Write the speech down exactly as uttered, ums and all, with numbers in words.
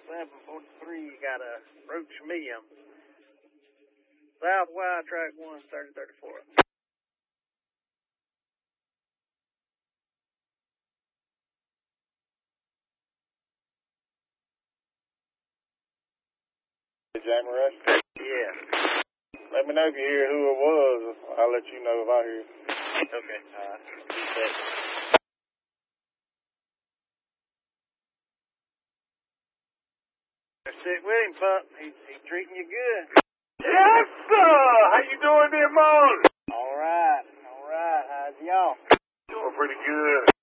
seven forty-three, got a Roach Medium. South Wide Track one, thirty thirty-four. Jamie Rush? Yeah. Let me know if you hear who it was. I'll let you know if I hear. Okay. All right. Sit with him, pup. He, he's treating you good. Yes, sir! How you doing there, Mon? All right. All right. How's y'all? Doing pretty good.